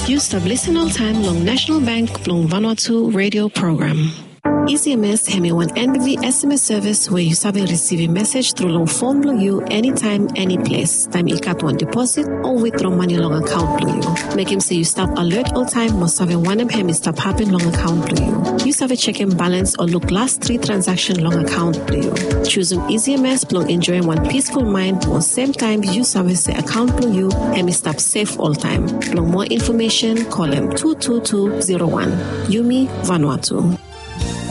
You stop listen all time long National Bank long Vanuatu radio program. EasyMS hemi one NBV SMS service where you sabi receive a message through long phone below you anytime, any place. Time you cut one deposit or withdraw money long account below you. Make him say you stop alert all time must have a one hemi stop happen long account below you. You have a checking balance or look last 3 transaction long account below you. Choosing EasyMS below enjoying one peaceful mind or same time you service the account below you hemi stop safe all time. For more information call him 22201. Yumi Vanuatu.